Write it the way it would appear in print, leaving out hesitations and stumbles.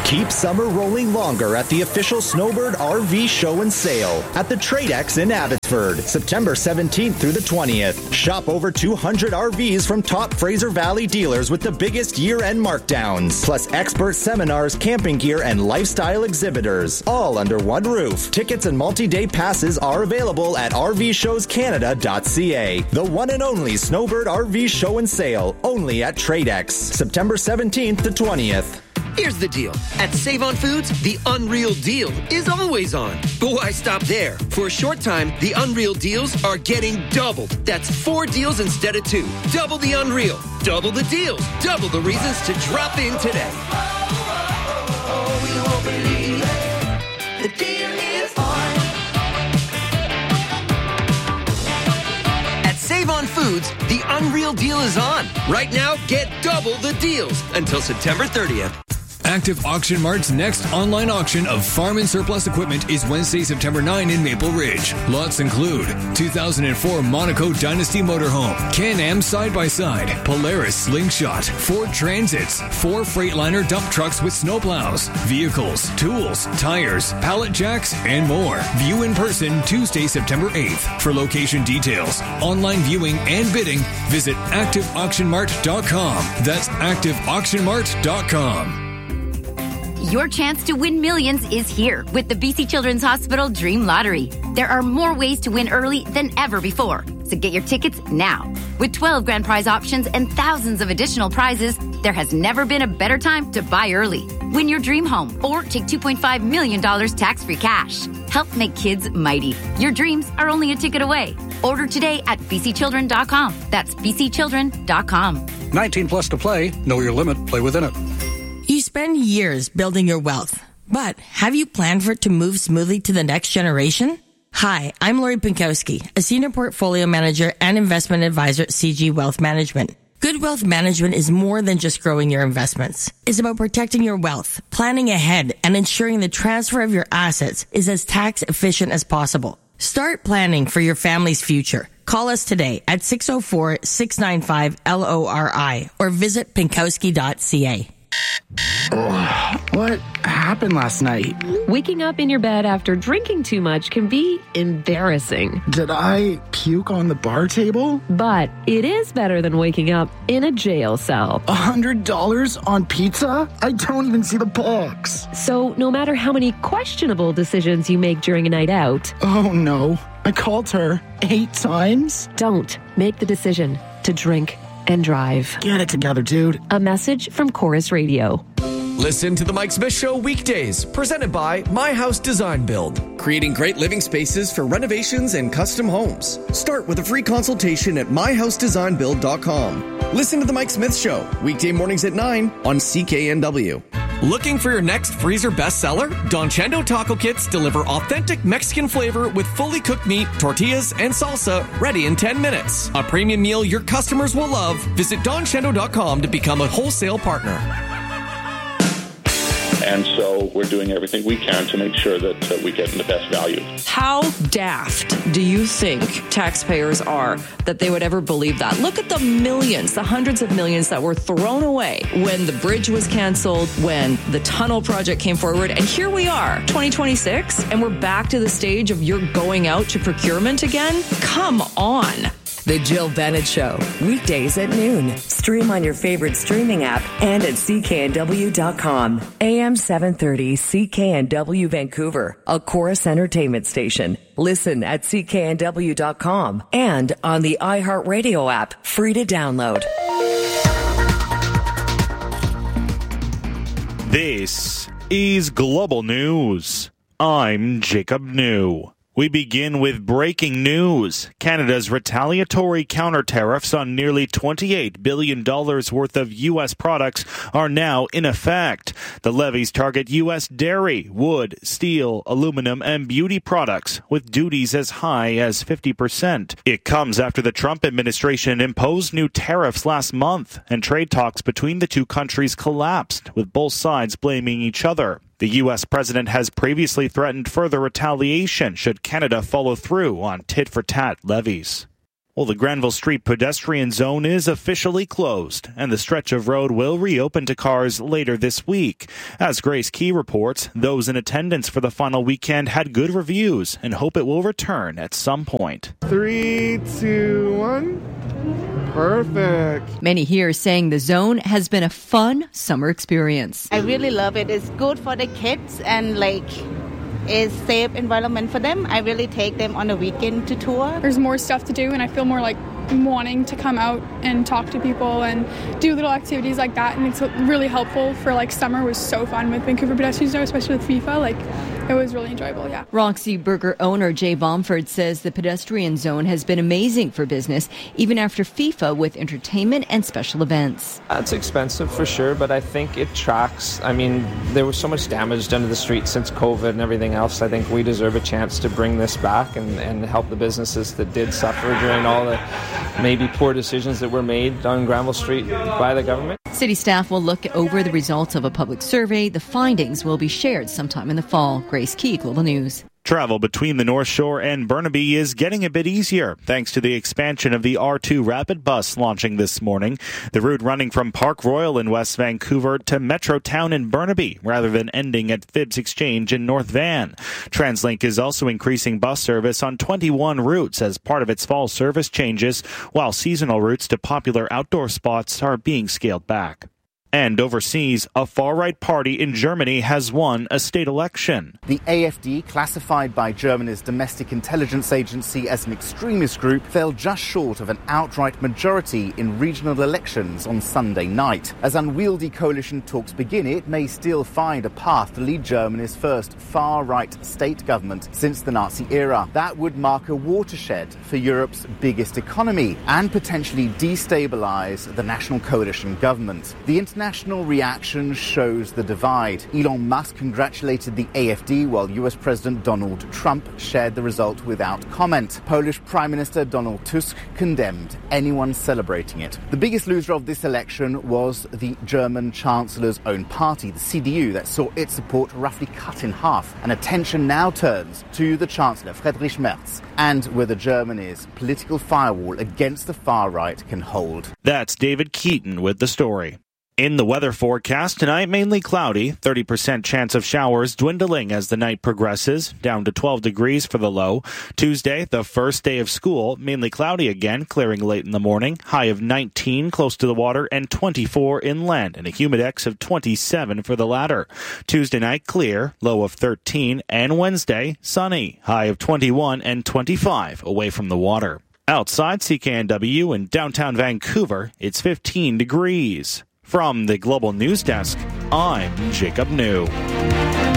Keep summer rolling longer at the official Snowbird RV Show and Sale at the Tradex in Abbotsford, September 17th through the 20th. Shop over 200 RVs from top Fraser Valley dealers with the biggest year-end markdowns, plus expert seminars, camping gear, and lifestyle exhibitors, all under one roof. Tickets and multi-day passes are available at rvshowscanada.ca. The one and only Snowbird RV Show and Sale, only at Tradex, September 17th to 20th. Here's the deal. At Save-On Foods, the Unreal Deal is always on. But why stop there? For a short time, the Unreal Deals are getting doubled. That's 4 deals instead of 2. Double the Unreal. Double the deals. Double the reasons to drop in today. We won't believe it. The deal is on. At Save-On Foods, the Unreal Deal is on. Right now, get double the deals until September 30th. Active Auction Mart's next online auction of farm and surplus equipment is Wednesday, September 9 in Maple Ridge. Lots include 2004 Monaco Dynasty Motorhome, Can-Am Side-by-Side, Polaris Slingshot, Ford Transits, 4 Freightliner dump trucks with snowplows, vehicles, tools, tires, pallet jacks, and more. View in person Tuesday, September 8th. For location details, online viewing, and bidding, visit ActiveAuctionMart.com. That's ActiveAuctionMart.com. Your chance to win millions is here with the BC Children's Hospital Dream Lottery. There are more ways to win early than ever before, so get your tickets now. With 12 grand prize options and thousands of additional prizes, there has never been a better time to buy early. Win your dream home or take $2.5 million tax-free cash. Help make kids mighty. Your dreams are only a ticket away. Order today at bcchildren.com. That's bcchildren.com. 19 plus to play. Know your limit. Play within it. You spend years building your wealth, but have you planned for it to move smoothly to the next generation? Hi, I'm Lori Pinkowski, a senior portfolio manager and investment advisor at CG Wealth Management. Good wealth management is more than just growing your investments. It's about protecting your wealth, planning ahead, and ensuring the transfer of your assets is as tax efficient as possible. Start planning for your family's future. Call us today at 604-695-LORI or visit pinkowski.ca. What happened last night? Waking up in your bed after drinking too much can be embarrassing. Did I puke on the bar table? But it is better than waking up in a jail cell. $100 on pizza? I don't even see the box. So no matter how many questionable decisions you make during a night out... Oh no, I called her 8 times? Don't make the decision to drink and drive. Get it together, dude. A message from Chorus Radio. Listen to The Mike Smith Show weekdays, presented by My House Design Build, creating great living spaces for renovations and custom homes. Start with a free consultation at myhousedesignbuild.com. Listen to The Mike Smith Show, weekday mornings at 9 on CKNW. Looking for your next freezer bestseller? Don Chendo Taco Kits deliver authentic Mexican flavor with fully cooked meat, tortillas, and salsa ready in 10 minutes. A premium meal your customers will love. Visit donchendo.com to become a wholesale partner. And so we're doing everything we can to make sure that we get the best value. How daft do you think taxpayers are that they would ever believe that? Look at the millions, the hundreds of millions that were thrown away when the bridge was canceled, when the tunnel project came forward. And here we are, 2026, and we're back to the stage of you're going out to procurement again? Come on. The Jill Bennett Show, weekdays at noon. Stream on your favorite streaming app and at cknw.com. AM 730 CKNW Vancouver, a Chorus Entertainment station. Listen at cknw.com and on the iHeartRadio app, free to download. This is Global News. I'm Jacob New. We begin with breaking news. Canada's retaliatory counter tariffs on nearly $28 billion worth of U.S. products are now in effect. The levies target U.S. dairy, wood, steel, aluminum, and beauty products, with duties as high as 50%. It comes after the Trump administration imposed new tariffs last month, and trade talks between the two countries collapsed, with both sides blaming each other. The U.S. president has previously threatened further retaliation should Canada follow through on tit-for-tat levies. Well, the Granville Street pedestrian zone is officially closed, and the stretch of road will reopen to cars later this week. As Grace Key reports, those in attendance for the final weekend had good reviews and hope it will return at some point. 3, 2, 1. Perfect. Many here saying the zone has been a fun summer experience. I really love it. It's good for the kids and it's safe environment for them. I really take them on a weekend to tour. There's more stuff to do and I feel more like wanting to come out and talk to people and do little activities like that, and it's really helpful for summer. Was so fun with Vancouver Pedestrian Zone, especially with FIFA. It was really enjoyable, yeah. Roxy Burger owner Jay Bomford says the pedestrian zone has been amazing for business, even after FIFA, with entertainment and special events. It's expensive for sure, but I think it tracks. I mean, there was so much damage done to the street since COVID and everything else. I think we deserve a chance to bring this back and help the businesses that did suffer during all the maybe poor decisions that were made on Granville Street by the government. City staff will look over the results of a public survey. The findings will be shared sometime in the fall. Grace Key, Global News. Travel between the North Shore and Burnaby is getting a bit easier thanks to the expansion of the R2 Rapid Bus launching this morning. The route running from Park Royal in West Vancouver to Metrotown in Burnaby rather than ending at Phibbs Exchange in North Van. TransLink is also increasing bus service on 21 routes as part of its fall service changes, while seasonal routes to popular outdoor spots are being scaled back. And overseas, a far-right party in Germany has won a state election. The AfD, classified by Germany's domestic intelligence agency as an extremist group, fell just short of an outright majority in regional elections on Sunday night. As unwieldy coalition talks begin, it may still find a path to lead Germany's first far-right state government since the Nazi era. That would mark a watershed for Europe's biggest economy and potentially destabilize the national coalition government. The international reaction shows the divide. Elon Musk congratulated the AfD while US President Donald Trump shared the result without comment. Polish Prime Minister Donald Tusk condemned anyone celebrating it. The biggest loser of this election was the German Chancellor's own party, the CDU, that saw its support roughly cut in half. And attention now turns to the Chancellor, Friedrich Merz, and whether Germany's political firewall against the far right can hold. That's David Keaton with the story. In the weather forecast tonight, mainly cloudy, 30% chance of showers dwindling as the night progresses, down to 12 degrees for the low. Tuesday, the first day of school, mainly cloudy again, clearing late in the morning, high of 19 close to the water and 24 inland, and a humidex of 27 for the latter. Tuesday night, clear, low of 13, and Wednesday, sunny, high of 21 and 25 away from the water. Outside CKNW in downtown Vancouver, it's 15 degrees. From the Global News Desk, I'm Jacob New.